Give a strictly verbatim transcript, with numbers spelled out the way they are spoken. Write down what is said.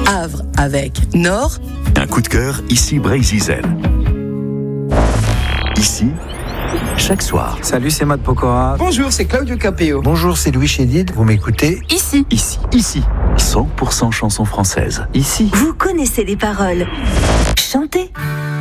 Havre avec Nord. Un coup de cœur, ici Brésil. Ici, chaque soir. Salut, c'est Matt Pokora. Bonjour, c'est Claudio Capéo. Bonjour, c'est Louis Chédid. Vous m'écoutez ? Ici. Ici. Ici. cent pour cent chansons françaises. Ici. Vous connaissez les paroles. Chantez.